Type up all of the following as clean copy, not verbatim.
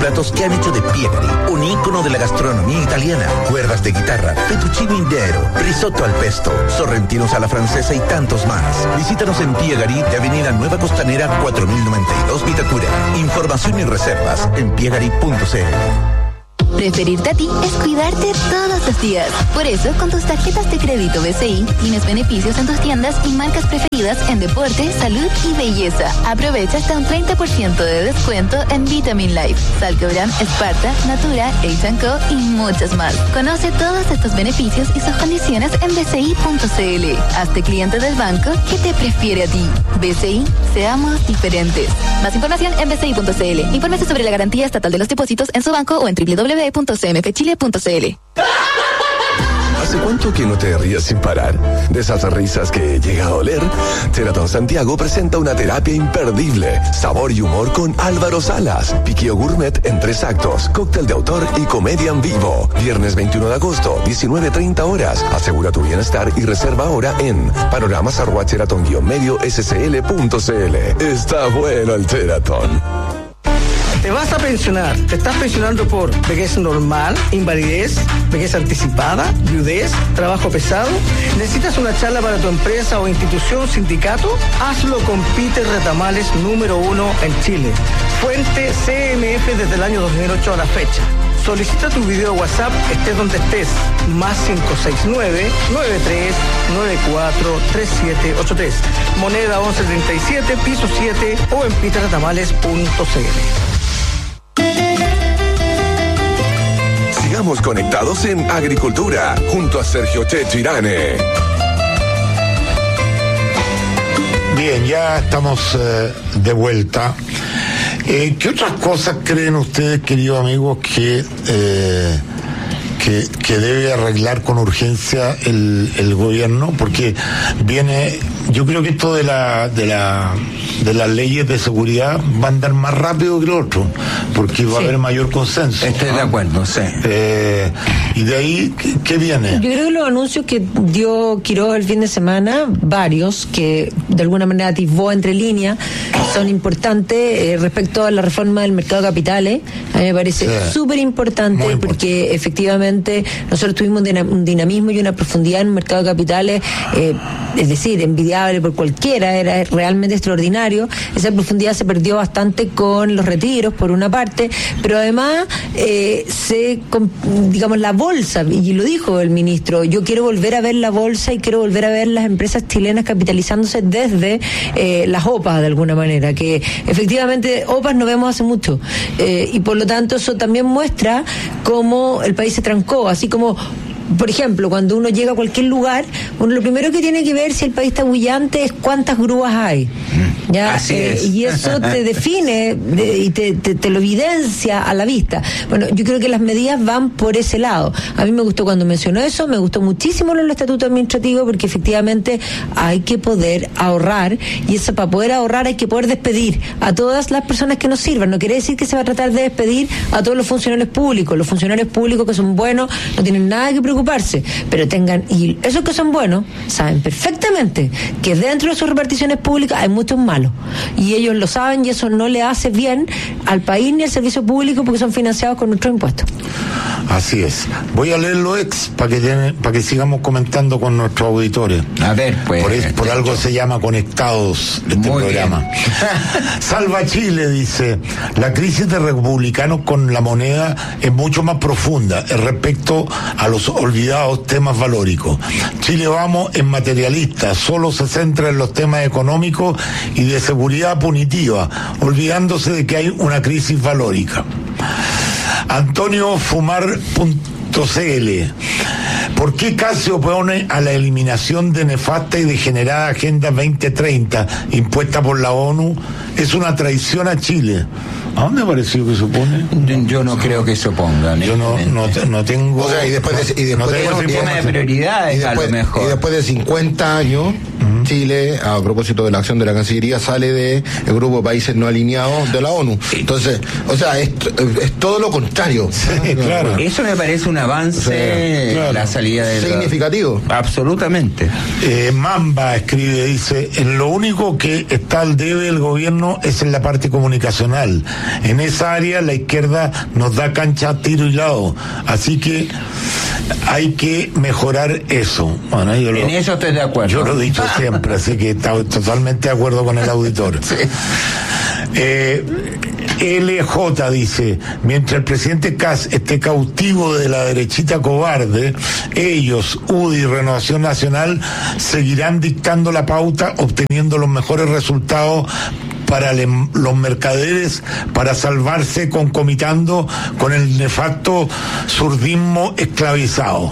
platos que han hecho de Piegari un ícono de la gastronomía italiana. Cuerdas de guitarra, fettuccine intero, risotto al pesto, sorrentinos a la francesa y tantos más. Visítanos en Piegari de Avenida Nueva Costanera 4092 Vitacura. Información y reservas en piegari.cl. Preferirte a ti es cuidarte todos los días. Por eso, con tus tarjetas de crédito BCI, tienes beneficios en tus tiendas y marcas preferidas en deporte, salud y belleza. Aprovecha hasta un 30% de descuento en Vitamin Life, Salcobran, Esparta, Natura, H&Co y muchas más. Conoce todos estos beneficios y sus condiciones en bci.cl. Hazte cliente del banco que te prefiere a ti. BCI, seamos diferentes. Más información en bci.cl. Infórmese sobre la garantía estatal de los depósitos en su banco o en www.cmfchile.cl. ¿Hace cuánto que no te rías sin parar? De esas risas que llega a doler. Sheraton Santiago presenta una terapia imperdible. Sabor y humor con Álvaro Salas. Piqueo gourmet en 3 actos. Cóctel de autor y comedia en vivo. Viernes 21 de agosto, 19:30 horas. Asegura tu bienestar y reserva ahora en panoramas@sheraton-medio-scl.cl. Está bueno el Sheraton. Te vas a pensionar. Te estás pensionando por vejez normal, invalidez, vejez anticipada, viudez, trabajo pesado. ¿Necesitas una charla para tu empresa o institución, sindicato? Hazlo con Peter Retamales, número 1 en Chile. Fuente CMF desde el año 2008 a la fecha. Solicita tu video WhatsApp, estés donde estés. Más 569-9394-3783. Moneda 1137, piso 7 o en peterretamales.cl. Sigamos conectados en Agricultura, junto a Sergio Checho Irane. Bien, ya estamos de vuelta. ¿Qué otras cosas creen ustedes, queridos amigos, que debe arreglar con urgencia el gobierno? Porque viene, yo creo que esto de las leyes de seguridad va a andar más rápido que lo otro, porque va a haber mayor consenso. Estoy de acuerdo, sí. Y de ahí, ¿qué viene? Yo creo que los anuncios que dio Quiroga el fin de semana, varios, que de alguna manera atisbó entre líneas, son importantes respecto a la reforma del mercado de capitales. A mí me parece súper importante porque efectivamente nosotros tuvimos un dinamismo y una profundidad en el mercado de capitales, es decir, envidiable por cualquiera, era realmente extraordinario. Esa profundidad se perdió bastante con los retiros, por una parte, pero además digamos, la bolsa, y lo dijo el ministro, yo quiero volver a ver la bolsa y quiero volver a ver las empresas chilenas capitalizándose desde las OPA, de alguna manera, que efectivamente OPAs no vemos hace mucho, y por lo tanto eso también muestra cómo el país se trancó, así como, por ejemplo, cuando uno llega a cualquier lugar, uno lo primero que tiene que ver si el país está bullante es cuántas grúas hay. ¿Ya? Así es. Y eso te define y te lo evidencia a la vista. Bueno, yo creo que las medidas van por ese lado. A mí me gustó cuando mencionó eso, me gustó muchísimo el estatuto administrativo, porque efectivamente hay que poder ahorrar, y eso, para poder ahorrar hay que poder despedir a todas las personas que nos sirvan. No quiere decir que se va a tratar de despedir a todos los funcionarios públicos. Los funcionarios públicos que son buenos no tienen nada que preocuparse, pero y esos que son buenos saben perfectamente que dentro de sus reparticiones públicas hay muchos malos, y ellos lo saben, y eso no le hace bien al país ni al servicio público, porque son financiados con nuestros impuestos. Así es. Voy a leer los ex para que sigamos comentando con nuestros auditores. A ver, pues. Por algo se llama Conectados este programa. Salva Chile dice: la crisis de republicanos con la moneda es mucho más profunda respecto a los olvidados temas valóricos. Chile Vamos es materialista, solo se centra en los temas económicos y de seguridad punitiva, olvidándose de que hay una crisis valórica. Antonio Fumar.cl: ¿por qué CAS se opone a la eliminación de nefasta y degenerada Agenda 2030 impuesta por la ONU? Es una traición a Chile. ¿A dónde ha parecido que se opone? Yo no creo que se opongan. Yo no tengo... O sea, y después de tema de prioridades, a lo mejor. Y después de 50 años, Chile, a propósito de la acción de la Cancillería, sale del grupo de países no alineados de la ONU. Entonces, o sea, es todo lo contrario. Sí, claro. Eso me parece un avance, claro. La salida de significativo. Absolutamente. Mamba escribe, dice, en lo único que está al debe el gobierno es en la parte comunicacional. En esa área la izquierda nos da cancha a tiro y lado. Así que hay que mejorar eso. Bueno, en eso estoy de acuerdo. Yo lo he dicho siempre, así que está totalmente de acuerdo con el auditor. Sí. LJ dice, mientras el presidente Kast esté cautivo de la derechita cobarde, ellos, UDI y Renovación Nacional, seguirán dictando la pauta, obteniendo los mejores resultados para los mercaderes, para salvarse concomitando con el nefasto zurdismo esclavizado.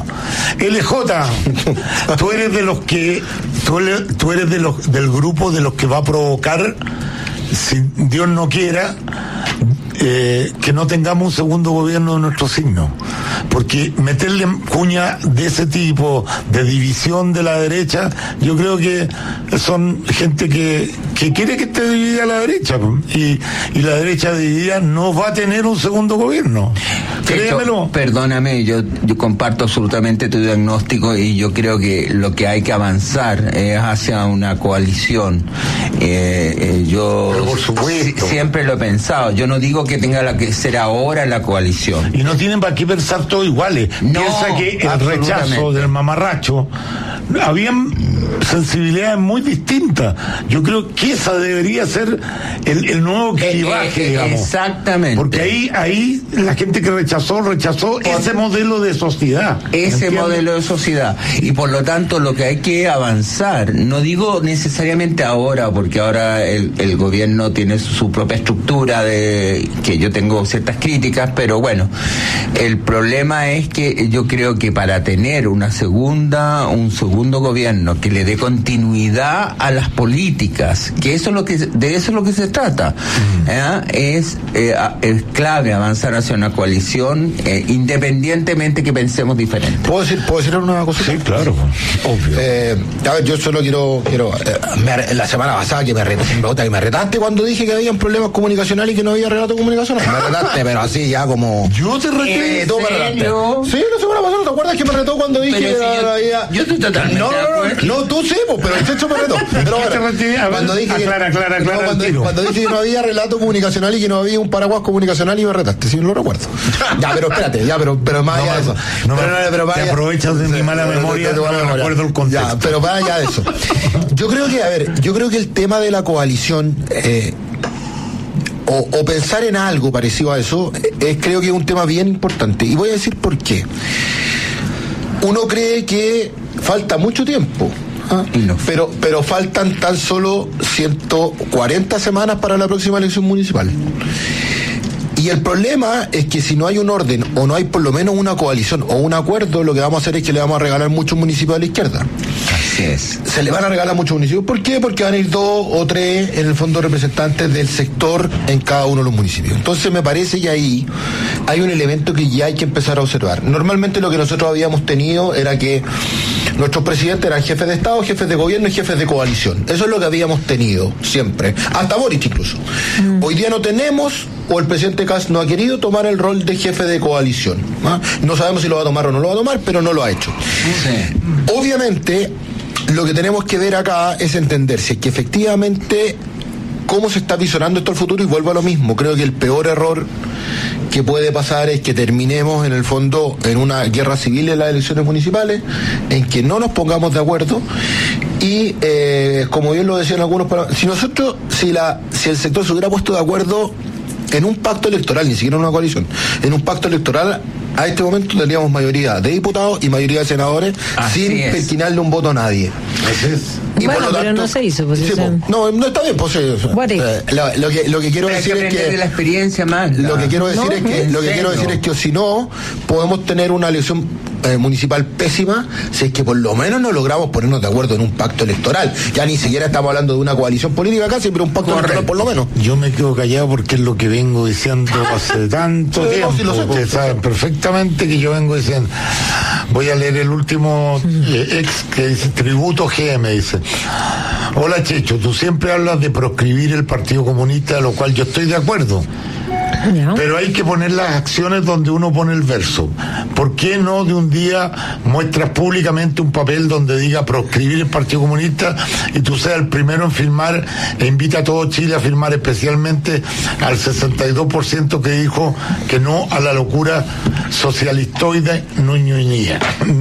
LJ, tú eres de los que tú eres del grupo de los que va a provocar, si Dios no quiera, que no tengamos un segundo gobierno de nuestro signo, porque meterle cuña de ese tipo, de división de la derecha, yo creo que son gente que quiere que esté dividida la derecha, y la derecha dividida no va a tener un segundo gobierno. Créemelo. Perdóname, yo comparto absolutamente tu diagnóstico, y yo creo que lo que hay que avanzar es hacia una coalición. Yo por supuesto. Siempre lo he pensado. Yo no digo que tenga que ser ahora la coalición. Y no tienen para qué pensar todos iguales. No, piensa que el rechazo del mamarracho, habían sensibilidades muy distintas. Yo creo que esa debería ser el nuevo clivaje, digamos. Exactamente. Porque ahí la gente que rechazó ese modelo de sociedad. Ese modelo de sociedad. Y por lo tanto lo que hay que avanzar, no digo necesariamente ahora, porque ahora el gobierno tiene su propia estructura, de que yo tengo ciertas críticas, pero bueno, el problema es que yo creo que para tener un segundo gobierno que le dé continuidad a las políticas, que de eso es lo que se trata, es clave avanzar hacia una coalición, independientemente que pensemos diferente. ¿Puedo decir una cosa? Sí, claro, obvio. A ver, yo solo quiero la semana pasada que me retaste cuando dije que habían problemas comunicacionales y que no había relato comunicacional. Me retaste, pero así ya como... Yo te reté. Tú me retaste. Sí, la semana pasada, ¿te acuerdas que me retó cuando dije que había... Yo estoy totalmente de acuerdo. No, tú sí, pero el Checho me retó. Pero bueno, cuando dije cuando dije que no había relato comunicacional y que no había un paraguas comunicacional, y me retaste, sí, lo recuerdo. Ya, pero espérate, pero más allá de eso. Te aprovechas de mi mala memoria, no recuerdo el contexto. Ya, pero más allá de eso. Yo creo que el tema de la coalición, o pensar en algo parecido a eso, creo que es un tema bien importante. Y voy a decir por qué. Uno cree que falta mucho tiempo, pero faltan tan solo 140 semanas para la próxima elección municipal. Y el problema es que si no hay un orden, o no hay por lo menos una coalición o un acuerdo, lo que vamos a hacer es que le vamos a regalar muchos municipios a la izquierda. Así es. Se le van a regalar muchos municipios. ¿Por qué? Porque van a ir 2 o 3 en el fondo representantes del sector en cada uno de los municipios. Entonces me parece que ahí hay un elemento que ya hay que empezar a observar. Normalmente lo que nosotros habíamos tenido era que nuestros presidentes eran jefes de Estado, jefes de gobierno y jefes de coalición. Eso es lo que habíamos tenido siempre, hasta Boric incluso. Hoy día no tenemos, o el presidente Kast no ha querido tomar el rol de jefe de coalición. No sabemos si lo va a tomar o no lo va a tomar, pero no lo ha hecho. Sí. Obviamente, lo que tenemos que ver acá es entender si es que efectivamente cómo se está visionando esto al futuro, y vuelvo a lo mismo. Creo que el peor error que puede pasar es que terminemos en el fondo en una guerra civil en las elecciones municipales, en que no nos pongamos de acuerdo y como bien lo decían algunos, si el sector se hubiera puesto de acuerdo en un pacto electoral, ni siquiera en una coalición, en un pacto electoral, a este momento tendríamos mayoría de diputados y mayoría de senadores. Así sin perquinarle un voto a nadie. Así es. Y bueno, por lo tanto, pero no se hizo, pues. Sí, no está bien, pues. Lo que quiero decir es que de la experiencia más. Lo que quiero decir es que si no podemos tener una elección municipal pésima si es que por lo menos no logramos ponernos de acuerdo en un pacto electoral. Ya ni siquiera estamos hablando de una coalición política casi, pero un pacto electoral por lo menos. Yo me quedo callado porque es lo que vengo diciendo hace tanto tiempo. Sí, ustedes saben perfectamente que yo vengo diciendo. Voy a leer el último ex que dice Tributo GM, dice: hola Checho, tú siempre hablas de proscribir el Partido Comunista, a lo cual yo estoy de acuerdo. Pero hay que poner las acciones donde uno pone el verso. ¿Por qué no de un día muestras públicamente un papel donde diga proscribir el Partido Comunista y tú seas el primero en firmar e invita a todo Chile a firmar, especialmente al 62% que dijo que no a la locura socialistoide ñuñuñía?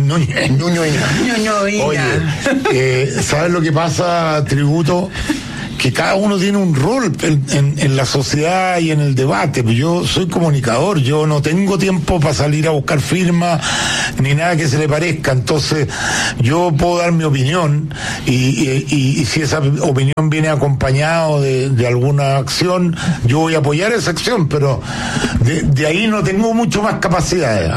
Oye, ¿sabes lo que pasa, Tributo? Que cada uno tiene un rol en la sociedad y en el debate. Yo soy comunicador, yo no tengo tiempo para salir a buscar firmas ni nada que se le parezca. Entonces yo puedo dar mi opinión y si esa opinión viene acompañado de alguna acción, yo voy a apoyar esa acción, pero de ahí no tengo mucho más capacidades.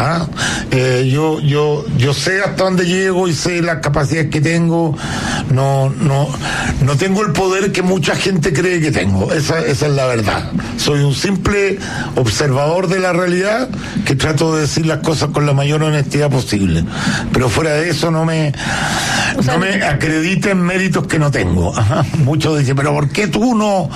Yo sé hasta dónde llego y sé las capacidades que tengo. No tengo el poder que mucha gente cree que tengo. Esa es la verdad. Soy un simple observador de la realidad que trato de decir las cosas con la mayor honestidad posible. Pero fuera de eso no me acrediten méritos que no tengo. Muchos dicen, pero ¿por qué tú no?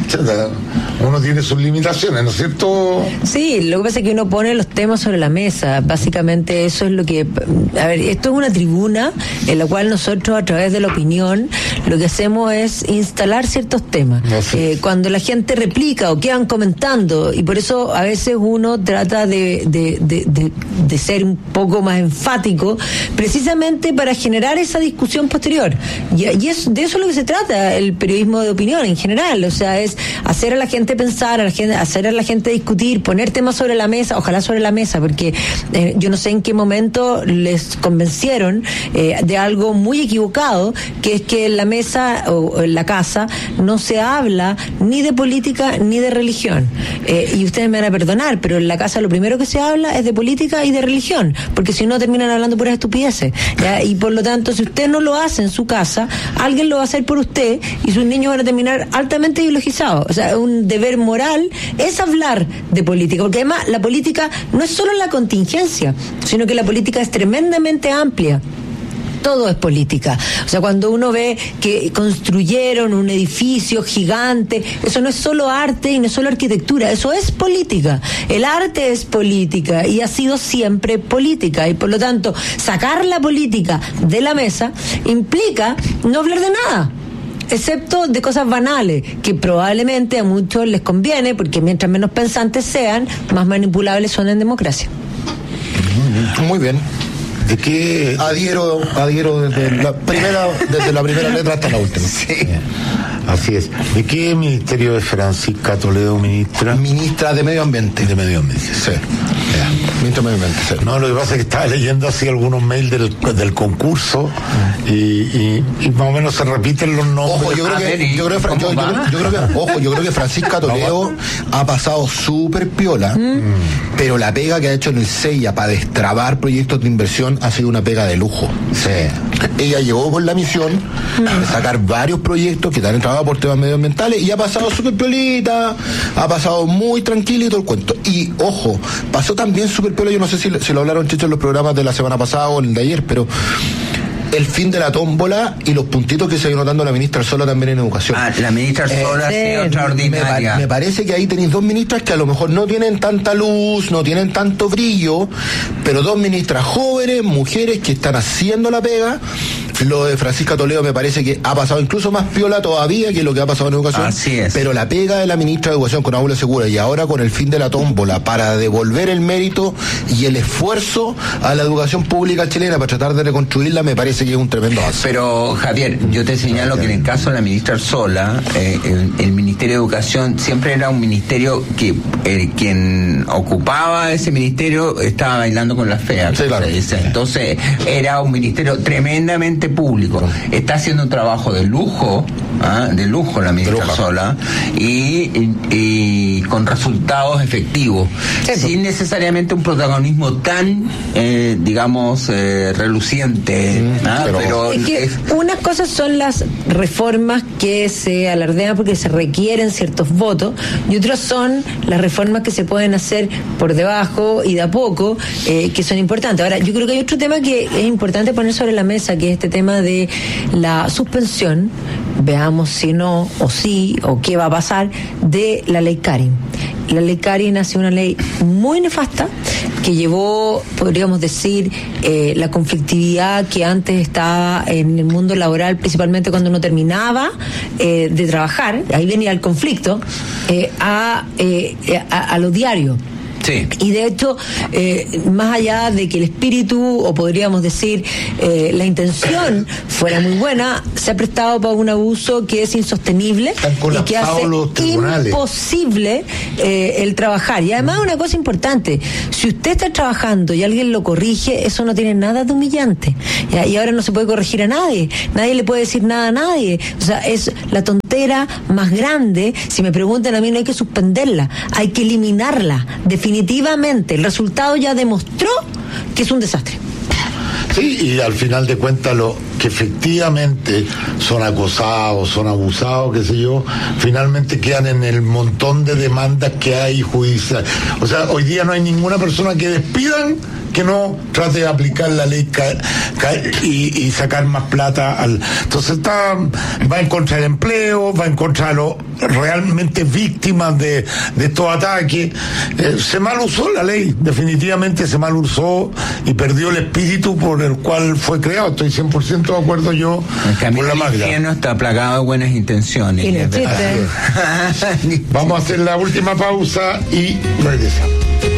Uno tiene sus limitaciones, ¿no es cierto? Sí, lo que pasa es que uno pone los temas sobre la mesa. Básicamente eso es lo que... A ver, esto es una tribuna en la cual nosotros, a través de la opinión, lo que hacemos es instalar ciertos temas. Cuando la gente replica o quedan comentando, y por eso a veces uno trata de ser un poco más enfático, precisamente para generar esa discusión posterior. Y de eso es lo que se trata el periodismo de opinión en general. O sea, es hacer a la gente pensar, hacer a la gente discutir, poner temas sobre la mesa, ojalá sobre la mesa, porque yo no sé en qué momento les convencieron de algo muy equivocado, que es que en la mesa o en la casa no se habla ni de política ni de religión. Y ustedes me van a perdonar, pero en la casa lo primero que se habla es de política y de religión, porque si no terminan hablando puras estupideces, ¿ya? Y por lo tanto, si usted no lo hace en su casa, alguien lo va a hacer por usted y sus niños van a terminar altamente ideologizados. O sea, un deber moral es hablar de política, porque además la política no es solo la contingencia, sino que la política es tremendamente amplia. Todo es política. O sea, cuando uno ve que construyeron un edificio gigante, eso no es solo arte y no es solo arquitectura, eso es política. El arte es política y ha sido siempre política, y por lo tanto, sacar la política de la mesa implica no hablar de nada, excepto de cosas banales, que probablemente a muchos les conviene, porque mientras menos pensantes sean, más manipulables son en democracia. Muy bien. ¿De qué? Adhiero desde la primera letra hasta la última. Sí. Así es. ¿De qué ministerio es Francisca Toledo ministra? Ministra de Medio Ambiente. De Medio Ambiente. Sí. Ministra de Medio Ambiente, sí. No, lo que pasa es que estaba leyendo así algunos mails del concurso y más o menos se repiten los nombres. Ojo, yo creo que Francisca Toledo ha pasado súper piola, pero la pega que ha hecho en el CEIA para destrabar proyectos de inversión ha sido una pega de lujo. Sí. Ella llegó con la misión de sacar varios proyectos que están entrados por temas medioambientales y ha pasado súper piolita, ha pasado muy tranquilito el cuento. Y ojo, pasó también súper piola, yo no sé si lo hablaron Checho en los programas de la semana pasada o el de ayer, pero el fin de la tómbola y los puntitos que se ha ido notando la ministra Sola también en educación. La ministra Sola ha sido extraordinaria. Me parece que ahí tenéis dos ministras que a lo mejor no tienen tanta luz, no tienen tanto brillo, pero dos ministras jóvenes, mujeres que están haciendo la pega. Lo de Francisca Toledo me parece que ha pasado incluso más piola todavía que lo que ha pasado en educación. Así es. Pero la pega de la ministra de Educación con Aula Segura y ahora con el fin de la tómbola para devolver el mérito y el esfuerzo a la educación pública chilena para tratar de reconstruirla me parece que es un tremendo avance. Pero Javier, yo te señalo que en el caso de la ministra Sola, el Ministerio de Educación siempre era un ministerio que quien ocupaba ese ministerio estaba bailando con la fea. Sí, claro. Entonces era un ministerio tremendamente público. Está haciendo un trabajo de lujo de lujo la ministra Sola, y con resultados efectivos, sin necesariamente un protagonismo tan, digamos, reluciente. Pero es que unas cosas son las reformas que se alardean porque se requieren ciertos votos, y otras son las reformas que se pueden hacer por debajo y de a poco, que son importantes. Ahora, yo creo que hay otro tema que es importante poner sobre la mesa, que es este tema de la suspensión, veamos si no, o sí, o qué va a pasar, de la ley Karin. La ley Karin ha sido una ley muy nefasta, que llevó, podríamos decir, la conflictividad que antes estaba en el mundo laboral, principalmente cuando uno terminaba de trabajar, ahí venía el conflicto, a lo diario. Sí. Y de hecho, más allá de que el espíritu, o podríamos decir la intención fuera muy buena, se ha prestado para un abuso que es insostenible y que hace imposible el trabajar. Y además una cosa importante, si usted está trabajando y alguien lo corrige, eso no tiene nada de humillante, ¿ya? Y ahora no se puede corregir a nadie le puede decir nada a nadie, o sea, es la tontera más grande. Si me preguntan a mí, no hay que suspenderla, hay que eliminarla definitivamente. El resultado ya demostró que es un desastre. Sí, y al final de cuentas, lo que efectivamente son acosados, son abusados, qué sé yo, finalmente quedan en el montón de demandas que hay judiciales. O sea, hoy día no hay ninguna persona que despidan que no trate de aplicar la ley y sacar más plata entonces va en contra del empleo, va en contra de los realmente víctimas de estos ataques. Se mal usó la ley, definitivamente se mal usó y perdió el espíritu por el cual fue creado. Estoy 100% de acuerdo yo con la Magda. El no está plagado de buenas intenciones. Vamos a hacer la última pausa y regresamos.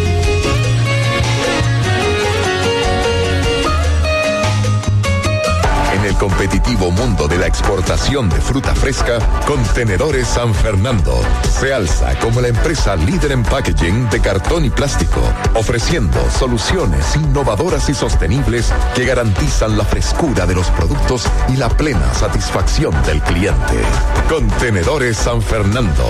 En el competitivo mundo de la exportación de fruta fresca, Contenedores San Fernando se alza como la empresa líder en packaging de cartón y plástico, ofreciendo soluciones innovadoras y sostenibles que garantizan la frescura de los productos y la plena satisfacción del cliente. Contenedores San Fernando,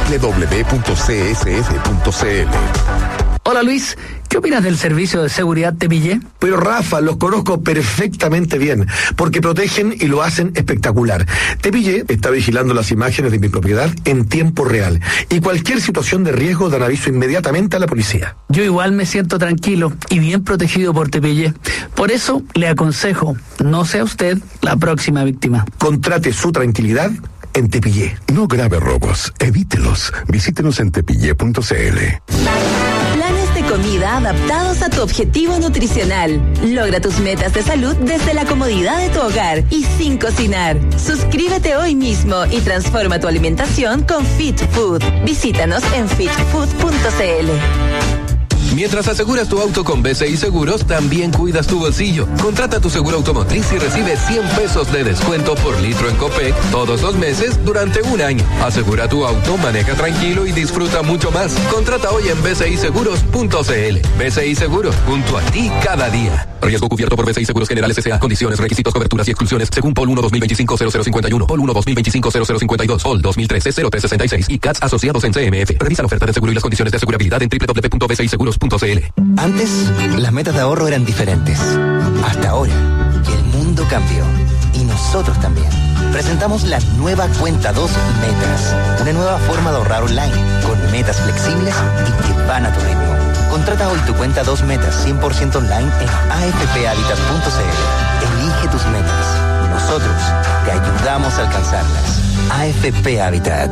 www.csf.cl. Hola Luis, ¿qué opinas del servicio de seguridad Tepillé? Pero Rafa, los conozco perfectamente bien, porque protegen y lo hacen espectacular. Tepillé está vigilando las imágenes de mi propiedad en tiempo real, y cualquier situación de riesgo dan aviso inmediatamente a la policía. Yo igual me siento tranquilo y bien protegido por Tepillé. Por eso le aconsejo, no sea usted la próxima víctima. Contrate su tranquilidad en Tepillé. No grave robos, evítelos. Visítenos en tepillé.cl. Comida adaptados a tu objetivo nutricional. Logra tus metas de salud desde la comodidad de tu hogar y sin cocinar. Suscríbete hoy mismo y transforma tu alimentación con Fit Food. Visítanos en fitfood.cl. Mientras aseguras tu auto con BCI Seguros, también cuidas tu bolsillo. Contrata tu seguro automotriz y recibe 100 pesos de descuento por litro en Copec todos los meses durante un año. Asegura tu auto, maneja tranquilo y disfruta mucho más. Contrata hoy en bciseguros.cl. BCI Seguros, junto a ti cada día. Riesgo cubierto por BCI Seguros Generales S.A. Condiciones, requisitos, coberturas y exclusiones según POL 1-2025-0051, POL 1-2025-0052, POL 2013-0366 y CATS asociados en CMF. Revisa la oferta de seguro y las condiciones de asegurabilidad en www.bciseguros.cl. Antes, las metas de ahorro eran diferentes. Hasta ahora, que el mundo cambió. Y nosotros también. Presentamos la nueva Cuenta 2 Metas. Una nueva forma de ahorrar online, con metas flexibles y que van a tu ritmo. Contrata hoy tu Cuenta 2 Metas 100% online en afphabitat.cl. Elige tus metas. Nosotros te ayudamos a alcanzarlas. AFP Habitat.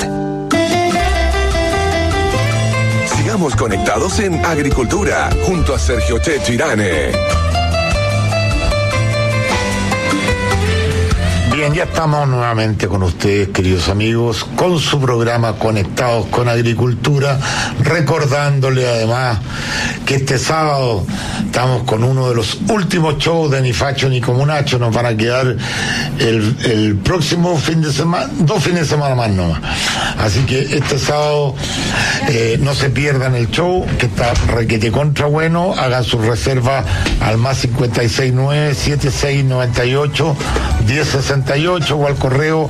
Sigamos conectados en Agricultura, junto a Sergio Chechirane. Bien, ya estamos nuevamente con ustedes, queridos amigos, con su programa Conectados con Agricultura, recordándole además que este sábado estamos con uno de los últimos shows de Ni Facho ni Comunacho. Nos van a quedar el próximo fin de semana, 2 fines de semana más nomás. Así que este sábado no se pierdan el show, que está requete contra bueno. Hagan su reserva al más 569-7698-1068 o al correo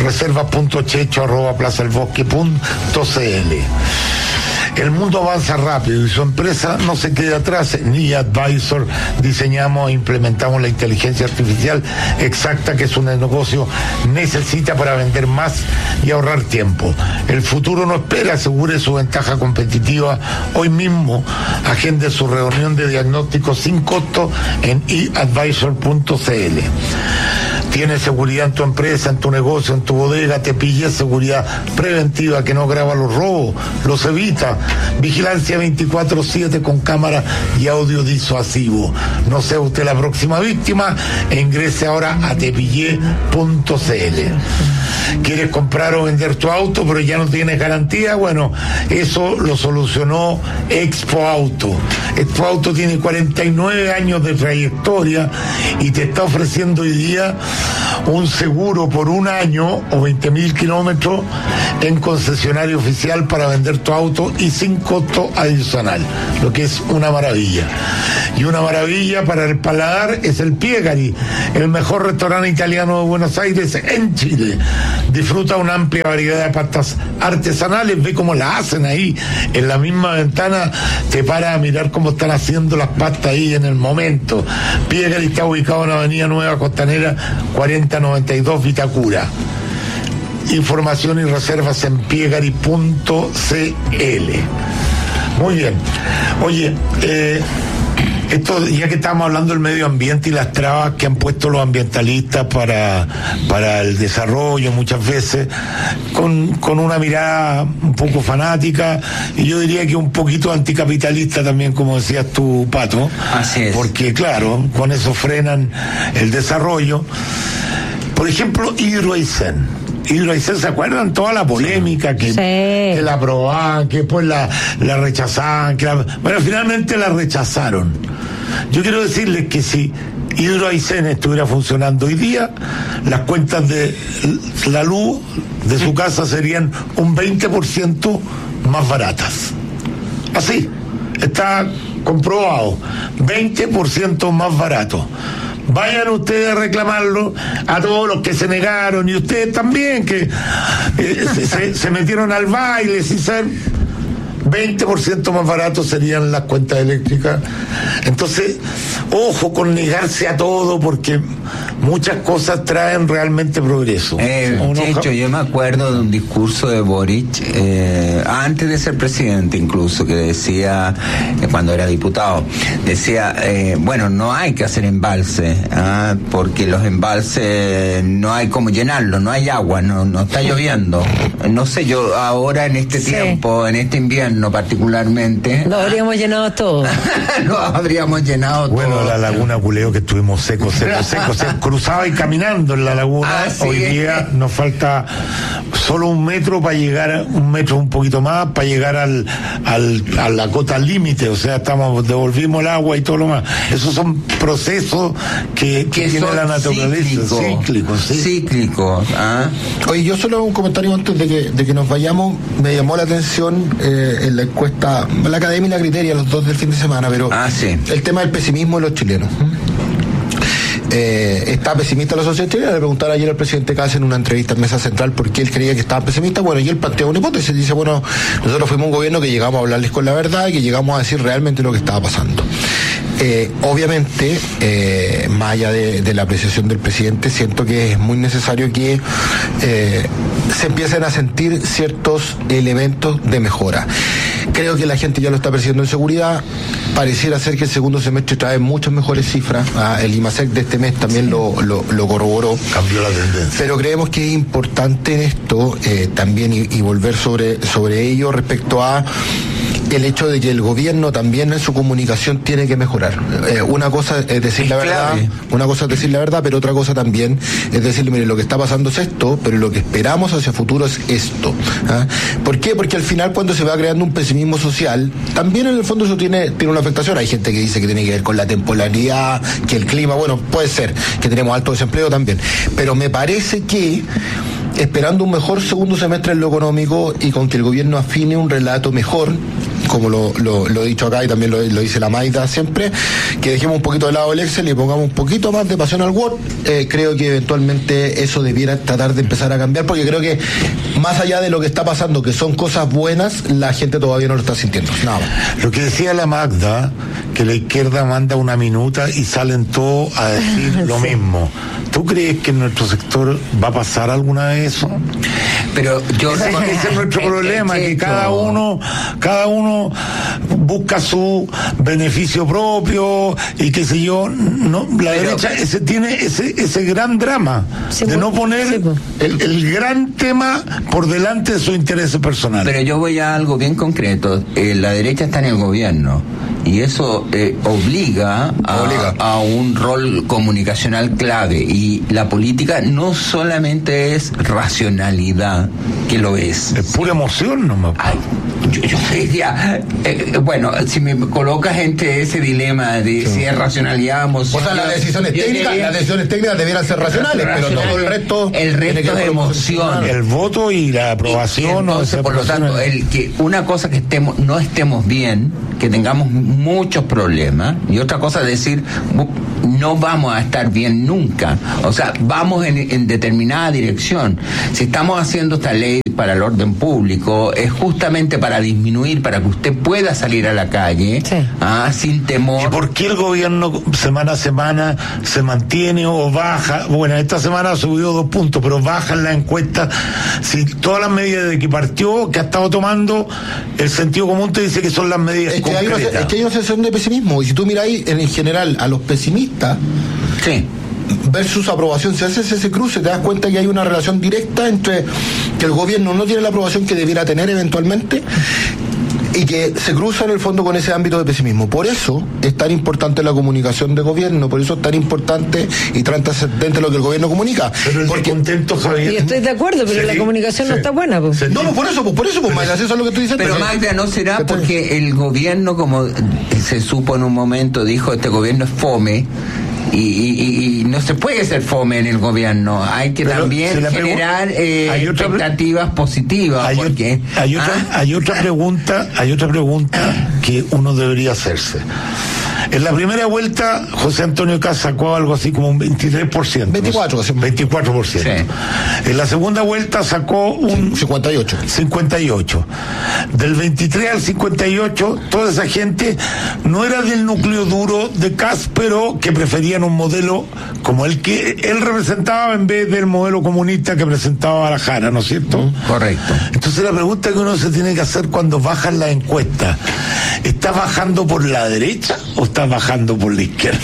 reservas.checho@plazaelbosque.cl. El mundo avanza rápido y su empresa no se queda atrás. En eAdvisor diseñamos e implementamos la inteligencia artificial exacta que su negocio necesita para vender más y ahorrar tiempo. El futuro no espera, asegure su ventaja competitiva hoy mismo. Agende su reunión de diagnóstico sin costo en eAdvisor.cl. Tienes seguridad en tu empresa, en tu negocio, en tu bodega, te pillé seguridad preventiva que no graba los robos, los evita. Vigilancia 24/7 con cámara y audio disuasivo. No sea usted la próxima víctima e ingrese ahora a tepillé.cl. ¿Quieres comprar o vender tu auto pero ya no tienes garantía? Bueno, eso lo solucionó Expo Auto. Expo Auto tiene 49 años de trayectoria y te está ofreciendo hoy día un seguro por 1 año o 20.000 kilómetros en concesionario oficial para vender tu auto y sin costo adicional, lo que es una maravilla. Y una maravilla para el paladar es el Piegari, el mejor restaurante italiano de Buenos Aires en Chile. Disfruta una amplia variedad de pastas artesanales, ve cómo la hacen ahí en la misma ventana, te para a mirar cómo están haciendo las pastas ahí en el momento. Piegari está ubicado en Avenida Nueva Costanera 4092 Vitacura. Información y reservas en piegari.cl. Muy bien. Oye, esto, ya que estamos hablando del medio ambiente y las trabas que han puesto los ambientalistas para el desarrollo muchas veces, con una mirada un poco fanática y yo diría que un poquito anticapitalista también, como decías tú, Pato. Así es. Porque claro, con eso frenan el desarrollo. Por ejemplo, Hidroaicén, ¿se acuerdan? Toda la polémica que la aprobaban, que después la rechazaban, bueno, finalmente la rechazaron. Yo quiero decirles que si Hidroaicén estuviera funcionando hoy día, las cuentas de la luz de su casa serían un 20% más baratas. Así, está comprobado, 20% más barato. Vayan ustedes a reclamarlo a todos los que se negaron y ustedes también que se metieron al baile sin ser 20% más barato serían las cuentas eléctricas. Entonces, ojo con negarse a todo porque muchas cosas traen realmente progreso. Checho, yo me acuerdo de un discurso de Boric antes de ser presidente incluso, que decía, cuando era diputado, decía, bueno, no hay que hacer embalse, porque los embalses no hay cómo llenarlos, no hay agua, no está lloviendo. No sé, yo ahora en este tiempo, en este invierno particularmente, lo habríamos llenado todo. Lo habríamos llenado todo. Bueno, la laguna Culeo, que estuvimos secos, se cruzaba y caminando en la laguna. Hoy día nos falta solo 1 metro para llegar, 1 metro un poquito más, para llegar a la cota límite, o sea, devolvimos el agua y todo lo más. Esos son procesos que tiene la naturaleza, cíclicos. Oye, yo solo hago un comentario antes de que nos vayamos. Me llamó la atención en la encuesta, la Academia y la Criteria, los dos del fin de semana, pero el tema del pesimismo de los chilenos. Está pesimista la sociedad chilena. Le preguntaron ayer al presidente Kast en una entrevista en Mesa Central por qué él creía que estaba pesimista. Bueno, y él planteó una hipótesis. Dice, bueno, nosotros fuimos un gobierno que llegamos a hablarles con la verdad y que llegamos a decir realmente lo que estaba pasando. Obviamente, más allá de la apreciación del presidente, siento que es muy necesario que se empiecen a sentir ciertos elementos de mejora. Creo que la gente ya lo está percibiendo en seguridad. Pareciera ser que el segundo semestre trae muchas mejores cifras. El IMASEC de este mes también lo corroboró. Cambió la tendencia. Pero creemos que es importante en esto también y volver sobre ello respecto a el hecho de que el gobierno también en su comunicación tiene que mejorar. Una cosa es decir la verdad, pero otra cosa también es decirle, mire, lo que está pasando es esto, pero lo que esperamos hacia futuro es esto. ¿Ah? ¿Por qué? Porque al final, cuando se va creando un pesimismo social, también en el fondo eso tiene una afectación. Hay gente que dice que tiene que ver con la temporalidad, que el clima, bueno, puede ser, que tenemos alto desempleo también, pero me parece que esperando un mejor segundo semestre en lo económico y con que el gobierno afine un relato mejor, como lo he dicho acá y también lo dice la Maida siempre, que dejemos un poquito de lado el Excel y pongamos un poquito más de pasión al Word, creo que eventualmente eso debiera tratar de empezar a cambiar, porque creo que más allá de lo que está pasando, que son cosas buenas, la gente todavía no lo está sintiendo. Nada más. Lo que decía la Magda, que la izquierda manda una minuta y salen todos a decir lo mismo. ¿Tú crees que en nuestro sector va a pasar alguna vez eso? Pero ese es nuestro problema, que cada uno busca su beneficio propio y qué sé yo. No, la derecha tiene ese gran drama de no poner el gran tema por delante de sus intereses personales. Pero yo voy a algo bien concreto. La derecha está en el gobierno y eso obliga a un rol comunicacional clave, y la política no solamente es racionalidad, que lo es pura emoción nomás. Yo diría, bueno, si me colocas entre ese dilema de si es racionalidad, emoción, o sea, las decisiones técnicas debieran ser racionales, pero todo el resto es emoción, el voto y la aprobación. Entonces, por lo tanto, una cosa que no estemos bien, que tengamos muchos problemas, y otra cosa es decir, no vamos a estar bien nunca. O sea, vamos en determinada dirección. Si estamos haciendo esta ley para el orden público, es justamente para disminuir, para que usted pueda salir a la calle sin temor. ¿Y por qué el gobierno semana a semana se mantiene o baja? Bueno, esta semana subió 2 puntos, pero baja en la encuesta. Si todas las medidas de que partió, que ha estado tomando, el sentido común te dice que son las medidas concretas. Es que hay una sensación de pesimismo, y si tú miráis en general a los pesimistas, versus aprobación, si haces ese cruce, te das cuenta que hay una relación directa entre que el gobierno no tiene la aprobación que debiera tener eventualmente, y que se cruza en el fondo con ese ámbito de pesimismo. Por eso es tan importante la comunicación de gobierno, por eso es tan importante y trascendente lo que el gobierno comunica. Pero porque contento, Javier. Y estoy de acuerdo, pero la comunicación no está buena. Pues. No, por eso, Magda, eso es lo que tú dices. Pero Magda, ¿no será porque el gobierno, como se supo en un momento, dijo, este gobierno es fome? Y no se puede ser fome en el gobierno, hay que también generar expectativas positivas. Hay otra pregunta que uno debería hacerse. En la primera vuelta, José Antonio Kast sacó algo así como un 23%. 24%. Sí. En la segunda vuelta sacó un 58%. Del 23 al 58, toda esa gente no era del núcleo duro de Kast, pero que preferían un modelo como el que él representaba en vez del modelo comunista que presentaba Barajara, ¿no es cierto? Correcto. Entonces la pregunta que uno se tiene que hacer cuando bajan las encuestas, ¿está bajando por la derecha o está bajando por la izquierda?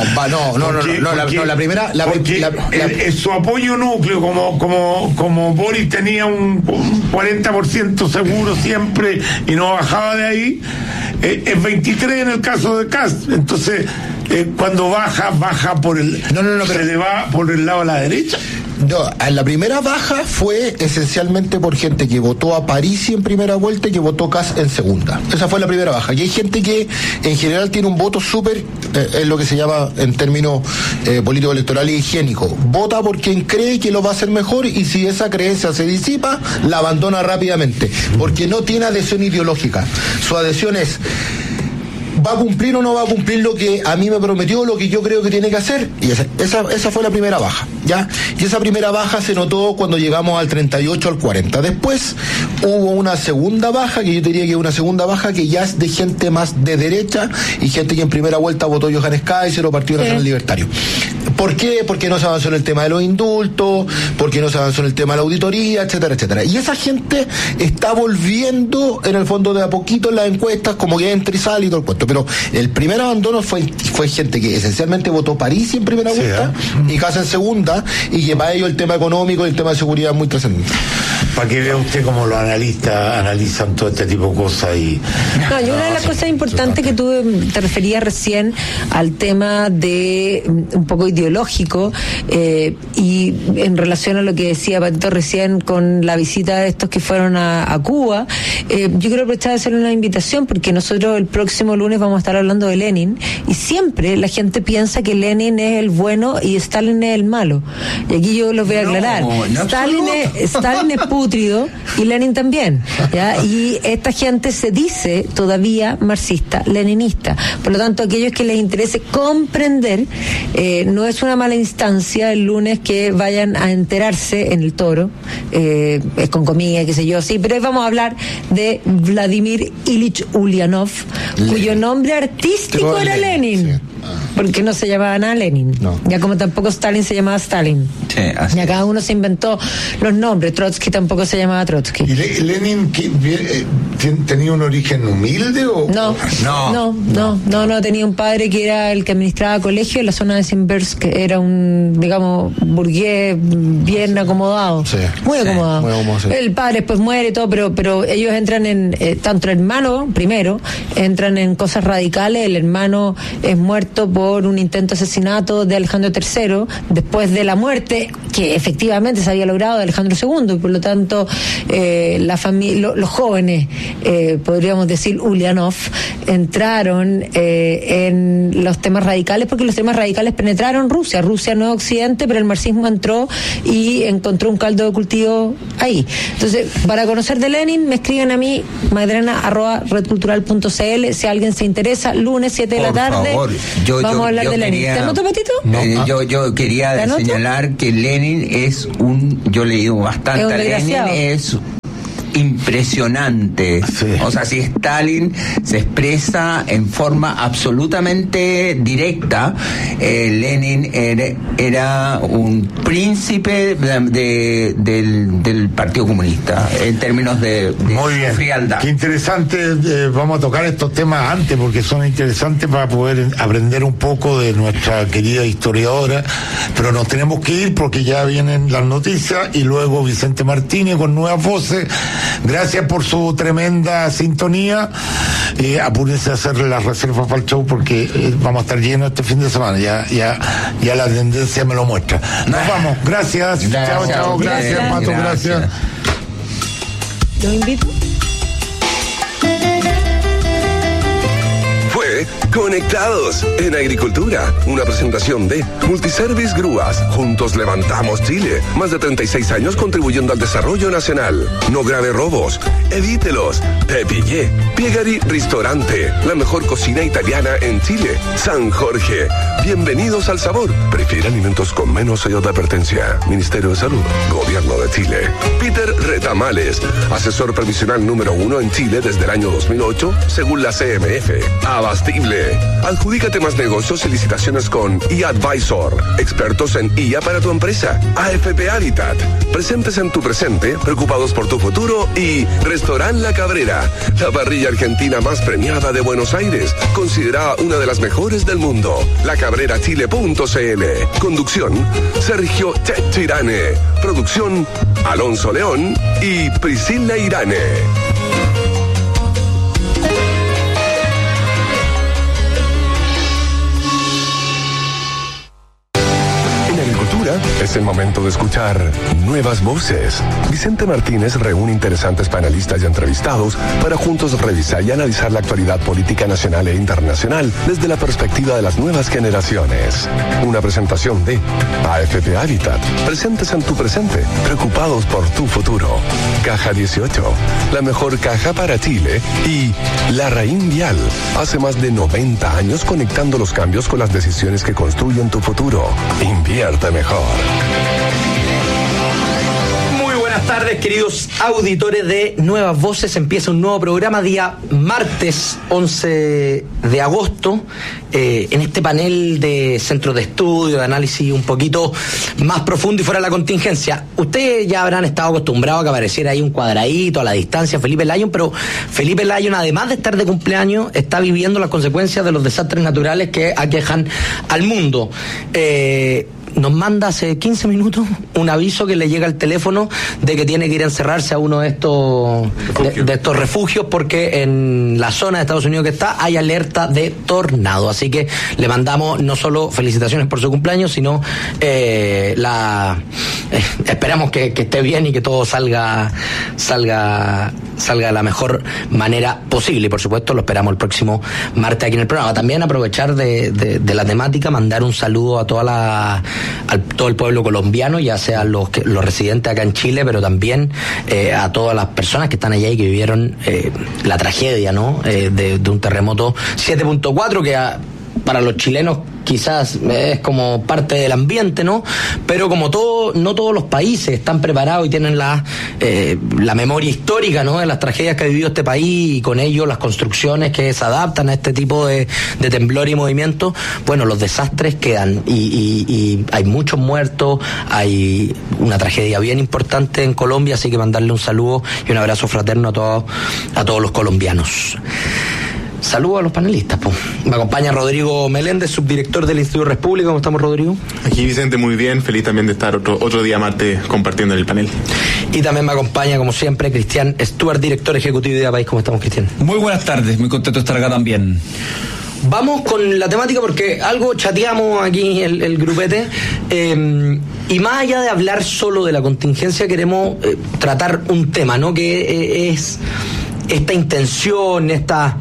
La primera, su apoyo núcleo, como Boris tenía un 40% seguro siempre y no bajaba de ahí, es 23 en el caso de Kast. Entonces, cuando baja por el se le va por el lado de la derecha. No, la primera baja fue esencialmente por gente que votó a Parisi en primera vuelta y que votó Kast en segunda. Esa fue la primera baja. Y hay gente que en general tiene un voto súper, es lo que se llama en términos político-electorales higiénico. Vota por quien cree que lo va a hacer mejor, y si esa creencia se disipa, la abandona rápidamente. Porque no tiene adhesión ideológica. Su adhesión es: ¿va a cumplir o no va a cumplir lo que a mí me prometió, lo que yo creo que tiene que hacer? Y esa fue la primera baja, ¿ya? Y esa primera baja se notó cuando llegamos al 38, al 40. Después hubo una segunda baja, que yo diría que una segunda baja que ya es de gente más de derecha y gente que en primera vuelta votó Johannes Kaiser o Partido Nacional Libertario. ¿Por qué? Porque no se avanzó en el tema de los indultos, porque no se avanzó en el tema de la auditoría, etcétera, etcétera. Y esa gente está volviendo, en el fondo, de a poquito en las encuestas, como que entra y sale y todo el cuento. pero el primer abandono fue gente que esencialmente votó París en primera vuelta y Kast en segunda, y que para ello el tema económico y el tema de seguridad es muy trascendente. Para que vea usted cómo los analistas analizan todo este tipo de cosas. Y una de las cosas importantes que tú te referías recién al tema de un poco ideológico, y en relación a lo que decía Patito recién con la visita de estos que fueron a Cuba, yo quiero aprovechar de hacer una invitación, porque nosotros el próximo lunes vamos a estar hablando de Lenin, y siempre la gente piensa que Lenin es el bueno y Stalin es el malo, y aquí yo los voy a aclarar. Stalin es pútrido y Lenin también, ¿ya? Y esta gente se dice todavía marxista, leninista. Por lo tanto, aquellos que les interese comprender, no es una mala instancia el lunes que vayan a enterarse en el Toro, es con comida, qué sé yo, sí, pero hoy vamos a hablar de Vladimir Ilich Ulyanov, cuyo nombre artístico era Lenin. Sí. Porque no se llamaba nada Lenin, ya como tampoco Stalin se llamaba Stalin, ya cada uno se inventó los nombres. Trotsky tampoco se llamaba Trotsky. ¿Y Lenin tenía un origen humilde o...? No, tenía un padre que era el que administraba colegio en la zona de Simbirsk, que era un, digamos, burgués bien acomodado, muy acomodado. El padre después muere y todo, pero ellos entran en, tanto el hermano primero, entran en cosas radicales. El hermano es muerto por un intento de asesinato de Alejandro III, después de la muerte que efectivamente se había logrado de Alejandro II, y por lo tanto la familia, los jóvenes, podríamos decir Ulyanov, entraron en los temas radicales, porque los temas radicales penetraron Rusia no es Occidente, pero el marxismo entró y encontró un caldo de cultivo ahí. Entonces, para conocer de Lenin, me escriben a mí, magdalena@redcultural.cl, si alguien se interesa, lunes 7 de la tarde. Favor. Vamos a hablar de Lenin. ¿Te anoto, Patito? Yo quería señalar que Lenin es yo he leído bastante a Lenin, es impresionante. O sea, si Stalin se expresa en forma absolutamente directa, Lenin era un príncipe del Partido Comunista en términos de muy bien, frialdad. Qué interesante. Vamos a tocar estos temas antes porque son interesantes para poder aprender un poco de nuestra querida historiadora, pero nos tenemos que ir porque ya vienen las noticias y luego Vicente Martínez con Nuevas Voces. Gracias por su tremenda sintonía. Apúrense a hacer las reservas para el show porque vamos a estar llenos este fin de semana. Ya la tendencia me lo muestra. Nos vamos. Gracias. Chao. Gracias, Pato. Gracias. Los invito. Conectados en Agricultura, una presentación de Multiservice Grúas. Juntos levantamos Chile. Más de 36 años contribuyendo al desarrollo nacional. No grave robos, evítelos. Pepillé, Piegari Ristorante, la mejor cocina italiana en Chile. San Jorge, bienvenidos al sabor. Prefiere alimentos con menos sello de advertencia. Ministerio de Salud, Gobierno de Chile. Peter Retamales, asesor previsional número 1 en Chile desde el año 2008, según la CMF. Abastible. Adjudícate más negocios y licitaciones con eAdvisor, expertos en IA para tu empresa. AFP Habitat, presentes en tu presente, preocupados por tu futuro. Y Restaurant La Cabrera, la parrilla argentina más premiada de Buenos Aires, considerada una de las mejores del mundo. lacabrerachile.cl. Conducción, Sergio Checho Irane. Producción, Alonso León y Priscila Irane. Es el momento de escuchar Nuevas Voces. Vicente Martínez reúne interesantes panelistas y entrevistados para juntos revisar y analizar la actualidad política nacional e internacional desde la perspectiva de las nuevas generaciones. Una presentación de AFP Habitat, presentes en tu presente, preocupados por tu futuro. Caja 18, la mejor caja para Chile. Y Larraín Vial, hace más de 90 años conectando los cambios con las decisiones que construyen tu futuro. Invierte mejor. Muy buenas tardes, queridos auditores de Nuevas Voces. Empieza un nuevo programa día martes 11 de agosto en este panel de centro de estudio, de análisis un poquito más profundo y fuera de la contingencia. Ustedes ya habrán estado acostumbrados a que apareciera ahí un cuadradito a la distancia Felipe Lyon, pero Felipe Lyon, además de estar de cumpleaños, está viviendo las consecuencias de los desastres naturales que aquejan al mundo. Nos manda hace 15 minutos un aviso que le llega al teléfono de que tiene que ir a encerrarse a uno de estos refugios porque en la zona de Estados Unidos que está hay alerta de tornado. Así que le mandamos no solo felicitaciones por su cumpleaños, sino esperamos que esté bien y que todo salga de la mejor manera posible. Y por supuesto lo esperamos el próximo martes aquí en el programa. También aprovechar de la temática, mandar un saludo a todo el pueblo colombiano, ya sean los residentes acá en Chile, pero también a todas las personas que están allá y que vivieron la tragedia, ¿no? De un terremoto 7.4 que para los chilenos quizás es como parte del ambiente, ¿no? Pero como no todos los países están preparados y tienen la memoria histórica, ¿no? De las tragedias que ha vivido este país y con ello las construcciones que se adaptan a este tipo de temblor y movimiento. Bueno, los desastres quedan y hay muchos muertos, hay una tragedia bien importante en Colombia, así que mandarle un saludo y un abrazo fraterno a todos los colombianos. Saludos a los panelistas, pues. Me acompaña Rodrigo Meléndez, subdirector del Instituto República. ¿Cómo estamos, Rodrigo? Aquí, Vicente, muy bien. Feliz también de estar otro día martes compartiendo en el panel. Y también me acompaña, como siempre, Cristian Stuart, director ejecutivo de País. ¿Cómo estamos, Cristian? Muy buenas tardes, muy contento de estar acá también. Vamos con la temática porque algo chateamos aquí el grupete y más allá de hablar solo de la contingencia queremos tratar un tema, ¿no? Que es esta intención, esta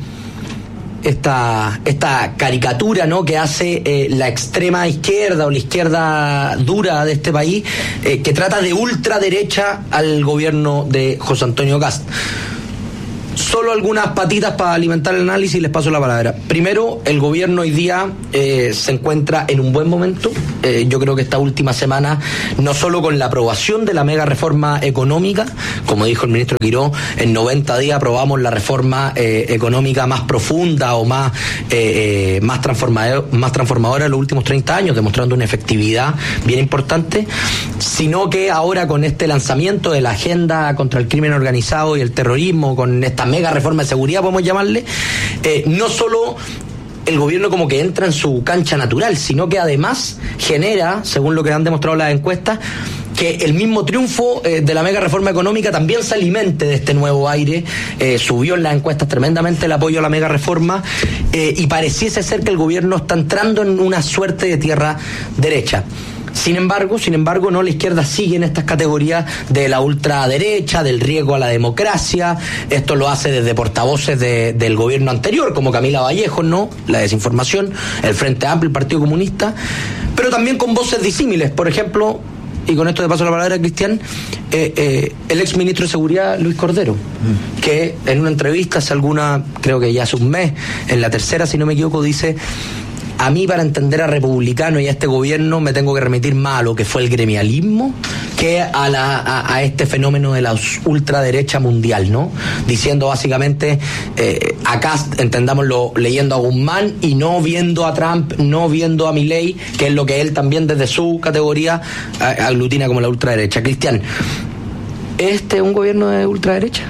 caricatura, ¿no? Que hace la extrema izquierda o la izquierda dura de este país, que trata de ultraderecha al gobierno de José Antonio Kast. Solo algunas patitas para alimentar el análisis y les paso la palabra. Primero, el gobierno hoy día se encuentra en un buen momento. Yo creo que esta última semana, no solo con la aprobación de la mega reforma económica, como dijo el ministro Quiró, en 90 días aprobamos la reforma económica más profunda o más transformadora de los últimos 30 años, demostrando una efectividad bien importante, sino que ahora con este lanzamiento de la agenda contra el crimen organizado y el terrorismo, con esta mega reforma de seguridad, podemos llamarle, no solo el gobierno como que entra en su cancha natural, sino que además genera, según lo que han demostrado las encuestas, que el mismo triunfo de la mega reforma económica también se alimente de este nuevo aire. Subió en las encuestas tremendamente el apoyo a la mega reforma y pareciese ser que el gobierno está entrando en una suerte de tierra derecha. Sin embargo, no, la izquierda sigue en estas categorías de la ultraderecha, del riesgo a la democracia. Esto lo hace desde portavoces del gobierno anterior, como Camila Vallejo, ¿no? La desinformación, el Frente Amplio, el Partido Comunista, pero también con voces disímiles. Por ejemplo, y con esto te paso la palabra a Cristian, el ex ministro de Seguridad, Luis Cordero, que en una entrevista creo que ya hace un mes, en la tercera, si no me equivoco, dice: a mí, para entender a republicano y a este gobierno, me tengo que remitir más a lo que fue el gremialismo que a este fenómeno de la ultraderecha mundial, ¿no? Diciendo básicamente, acá, entendámoslo, leyendo a Guzmán y no viendo a Trump, no viendo a Milei, que es lo que él también desde su categoría aglutina como la ultraderecha. Cristian, ¿este es un gobierno de ultraderecha?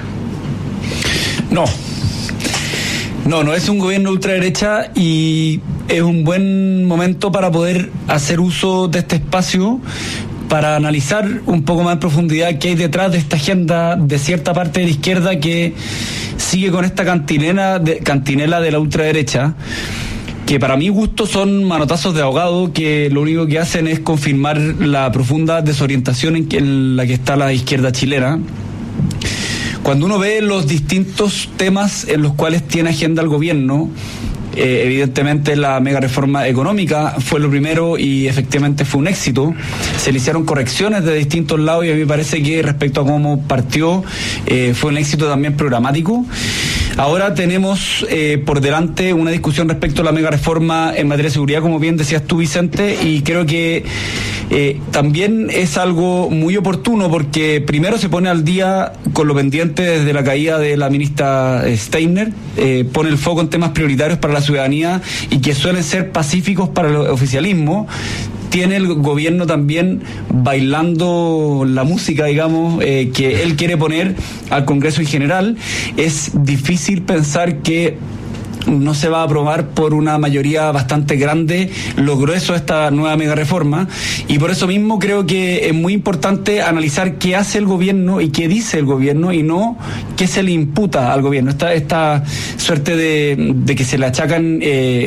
No es un gobierno de ultraderecha y es un buen momento para poder hacer uso de este espacio para analizar un poco más en profundidad qué hay detrás de esta agenda de cierta parte de la izquierda que sigue con esta cantinela de la ultraderecha, que para mi gusto son manotazos de ahogado que lo único que hacen es confirmar la profunda desorientación en la que está la izquierda chilena. Cuando uno ve los distintos temas en los cuales tiene agenda el gobierno, evidentemente la mega reforma económica fue lo primero y efectivamente fue un éxito. Se le hicieron correcciones de distintos lados y a mí me parece que respecto a cómo partió fue un éxito también programático. Ahora tenemos por delante una discusión respecto a la mega reforma en materia de seguridad, como bien decías tú, Vicente, y creo que también es algo muy oportuno porque primero se pone al día con lo pendiente desde la caída de la ministra Steiner, pone el foco en temas prioritarios para la ciudadanía y que suelen ser pacíficos para el oficialismo. Tiene el gobierno también bailando la música, digamos, que él quiere poner al Congreso en general. Es difícil pensar que no se va a aprobar por una mayoría bastante grande lo grueso de esta nueva mega reforma, y por eso mismo creo que es muy importante analizar qué hace el gobierno y qué dice el gobierno y no qué se le imputa al gobierno. Esta suerte de que se le achacan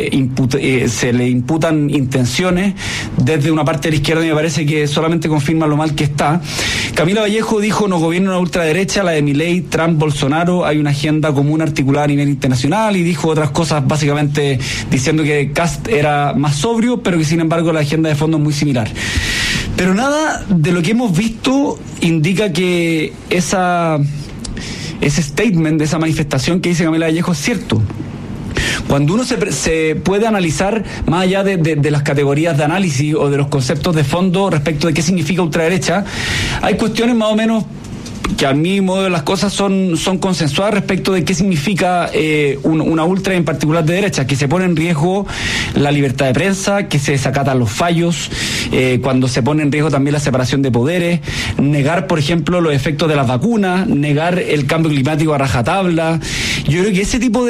se le imputan intenciones desde una parte de la izquierda, y me parece que solamente confirma lo mal que está. Camila Vallejo dijo: nos gobierna una ultraderecha, la de Milei, Trump, Bolsonaro, hay una agenda común articulada a nivel internacional, y dijo otras cosas básicamente diciendo que Kast era más sobrio, pero que sin embargo la agenda de fondo es muy similar. Pero nada de lo que hemos visto indica que ese statement, de esa manifestación que dice Camila Vallejo es cierto. Cuando uno se puede analizar más allá de las categorías de análisis o de los conceptos de fondo respecto de qué significa ultraderecha, hay cuestiones más o menos que a mi modo de las cosas son consensuadas respecto de qué significa una ultra, en particular de derecha, que se pone en riesgo la libertad de prensa, que se desacatan los fallos, cuando se pone en riesgo también la separación de poderes, negar, por ejemplo, los efectos de las vacunas, negar el cambio climático a rajatabla. Yo creo que ese tipo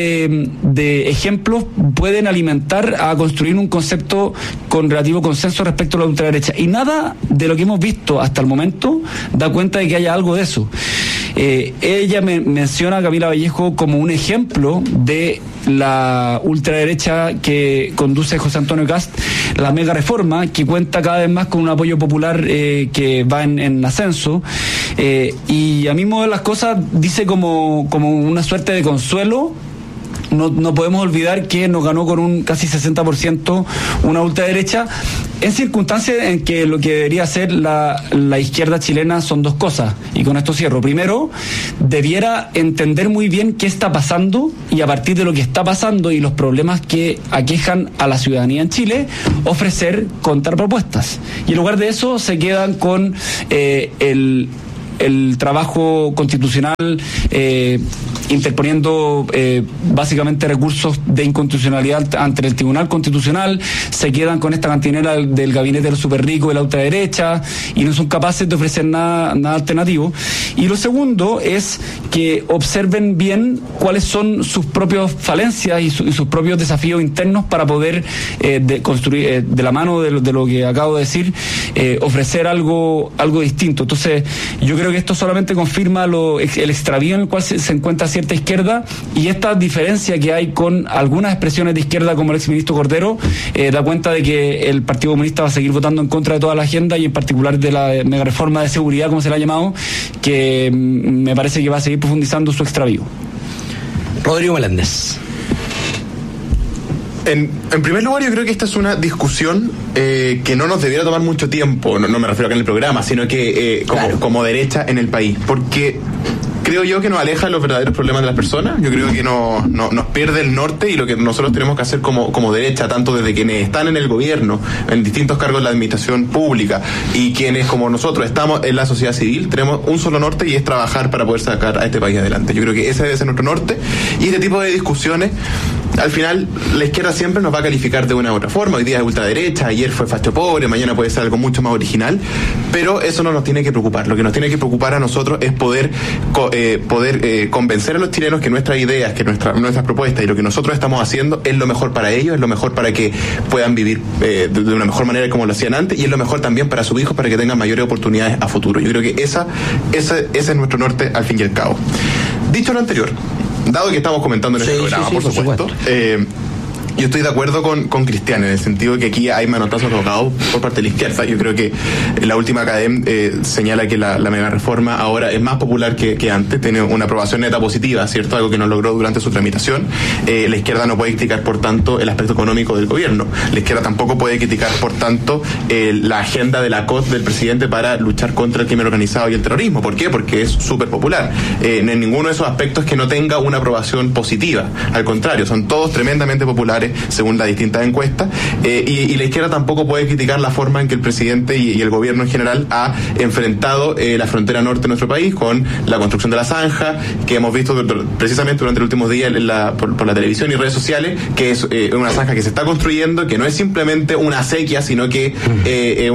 de ejemplos pueden alimentar a construir un concepto con relativo consenso respecto a la ultraderecha, y nada de lo que hemos visto hasta el momento da cuenta de que haya algo de eso. Ella menciona a Camila Vallejo como un ejemplo de la ultraderecha que conduce José Antonio Kast, la mega reforma, que cuenta cada vez más con un apoyo popular que va en ascenso, y a mi modo de las cosas dice como una suerte de consuelo. No podemos olvidar que nos ganó con un casi 60% una ultraderecha, en circunstancias en que lo que debería ser la izquierda chilena son dos cosas, y con esto cierro. Primero, debiera entender muy bien qué está pasando, y a partir de lo que está pasando y los problemas que aquejan a la ciudadanía en Chile, ofrecer contrapropuestas. Y en lugar de eso se quedan con el trabajo constitucional, interponiendo básicamente recursos de inconstitucionalidad ante el Tribunal Constitucional, se quedan con esta cantinela del gabinete de los superricos de la ultraderecha y no son capaces de ofrecer nada alternativo. Y lo segundo es que observen bien cuáles son sus propias falencias y sus propios desafíos internos para poder construir de la mano de lo que acabo de decir, ofrecer algo distinto. Entonces yo creo que esto solamente confirma el extravío en el cual se encuentra cierta izquierda, y esta diferencia que hay con algunas expresiones de izquierda como el exministro Cordero da cuenta de que el Partido Comunista va a seguir votando en contra de toda la agenda, y en particular de la mega reforma de seguridad, como se la ha llamado, que me parece que va a seguir profundizando su extravío. Rodrigo Meléndez. En primer lugar, yo creo que esta es una discusión que no nos debiera tomar mucho tiempo, no me refiero acá en el programa, sino que como derecha en el país, porque creo yo que nos aleja de los verdaderos problemas de las personas. Yo creo que nos pierde el norte, y lo que nosotros tenemos que hacer como derecha, tanto desde quienes están en el gobierno, en distintos cargos de la administración pública, y quienes como nosotros estamos en la sociedad civil, tenemos un solo norte, y es trabajar para poder sacar a este país adelante. Yo creo que ese debe ser nuestro norte, y este tipo de discusiones, al final, la izquierda siempre nos va a calificar de una u otra forma. Hoy día es ultraderecha, ayer fue facho pobre, mañana puede ser algo mucho más original, pero eso no nos tiene que preocupar. Lo que nos tiene que preocupar a nosotros es poder convencer a los chilenos que nuestras ideas, que nuestras propuestas y lo que nosotros estamos haciendo es lo mejor para ellos, es lo mejor para que puedan vivir de una mejor manera como lo hacían antes, y es lo mejor también para sus hijos, para que tengan mayores oportunidades a futuro. Yo creo que ese es nuestro norte al fin y al cabo. Dicho lo anterior, dado que estamos comentando en este programa, por supuesto, Yo estoy de acuerdo con Cristian, en el sentido de que aquí hay manotazos tocados por parte de la izquierda. Yo creo que la última CADEM señala que la mega reforma ahora es más popular que antes, tiene una aprobación neta positiva, ¿cierto? Algo que no logró durante su tramitación. La izquierda no puede criticar, por tanto, el aspecto económico del gobierno. La izquierda tampoco puede criticar, por tanto, la agenda de la COT del presidente para luchar contra el crimen organizado y el terrorismo. ¿Por qué? Porque es súper popular. En ninguno de esos aspectos que no tenga una aprobación positiva. Al contrario, son todos tremendamente populares según las distintas encuestas, y la izquierda tampoco puede criticar la forma en que el presidente y el gobierno en general ha enfrentado la frontera norte de nuestro país con la construcción de la zanja, que hemos visto precisamente durante los últimos días por la televisión y redes sociales, que es una zanja que se está construyendo, que no es simplemente una acequia, sino que es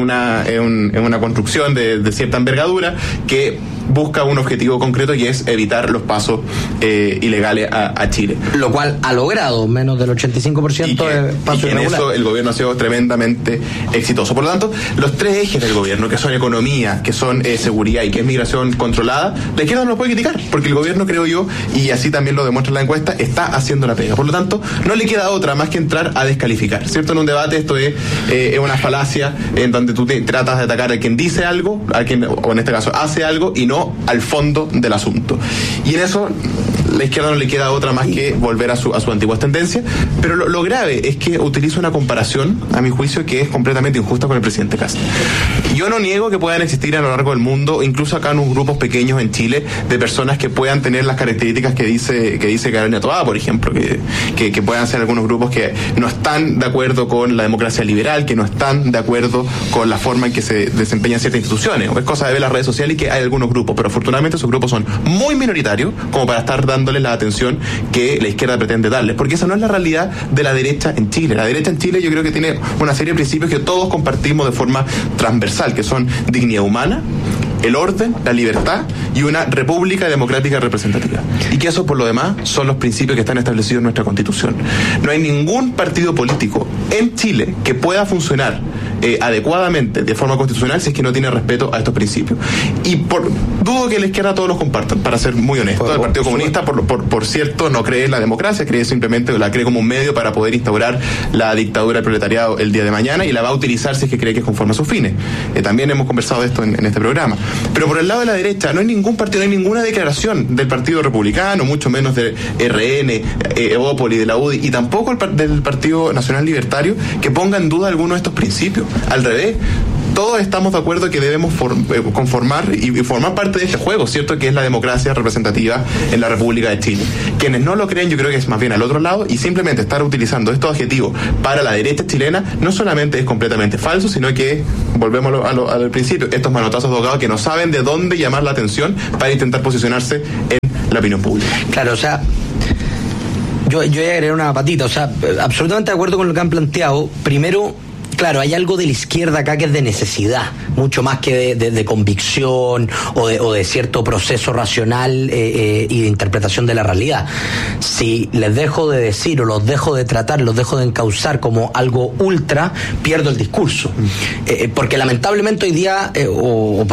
una construcción de cierta envergadura que busca un objetivo concreto, y es evitar los pasos ilegales a Chile. Lo cual ha logrado menos del 85% de pasos irregulares. En eso el gobierno ha sido tremendamente exitoso. Por lo tanto, los tres ejes del gobierno, que son economía, que son seguridad y que es migración controlada, la izquierda no lo puede criticar, porque el gobierno, creo yo, y así también lo demuestra la encuesta, está haciendo la pega. Por lo tanto, no le queda otra más que entrar a descalificar, ¿cierto? En un debate esto es una falacia en donde tú tratas de atacar a quien dice algo, o en este caso hace algo, y no al fondo del asunto. Y en eso la izquierda no le queda otra más que volver a su antigua tendencia. Pero lo grave es que utiliza una comparación, a mi juicio, que es completamente injusta con el presidente Kast. Yo no niego que puedan existir a lo largo del mundo, incluso acá en unos grupos pequeños en Chile, de personas que puedan tener las características que dice Carolina Toá, por ejemplo, que puedan ser algunos grupos que no están de acuerdo con la democracia liberal, que no están de acuerdo con la forma en que se desempeñan ciertas instituciones. Es cosa de ver las redes sociales y que hay algunos grupos, pero afortunadamente esos grupos son muy minoritarios como para estar dándoles la atención que la izquierda pretende darles, porque esa no es la realidad de la derecha en Chile. La derecha en Chile yo creo que tiene una serie de principios que todos compartimos de forma transversal, que son dignidad humana, el orden, la libertad y una república democrática representativa. Y que eso, por lo demás, son los principios que están establecidos en nuestra Constitución. No hay ningún partido político en Chile que pueda funcionar adecuadamente de forma constitucional si es que no tiene respeto a estos principios. Y dudo que la izquierda todos los compartan, para ser muy honesto. El Partido Comunista, por cierto, no cree en la democracia, la cree como un medio para poder instaurar la dictadura del proletariado el día de mañana, y la va a utilizar si es que cree que es conforme a sus fines. También hemos conversado de esto en este programa. Pero por el lado de la derecha no hay ningún partido, no hay ninguna declaración del Partido Republicano, mucho menos de RN, Evópoli, de la UDI, y tampoco del Partido Nacional Libertario, que ponga en duda alguno de estos principios. Al revés, todos estamos de acuerdo que debemos conformar y formar parte de este juego, ¿cierto? Que es la democracia representativa en la República de Chile. Quienes no lo creen, yo creo que es más bien al otro lado, y simplemente estar utilizando estos adjetivos para la derecha chilena no solamente es completamente falso, sino que, volvemos al principio, estos manotazos abogados que no saben de dónde llamar la atención para intentar posicionarse en la opinión pública. Claro, o sea, yo voy a agregar una patita, o sea, absolutamente de acuerdo con lo que han planteado. Primero, claro, hay algo de la izquierda acá que es de necesidad, mucho más que de convicción o de cierto proceso racional y de interpretación de la realidad. Si les dejo de decir o los dejo de tratar, los dejo de encauzar como algo ultra, pierdo el discurso. Porque lamentablemente hoy día,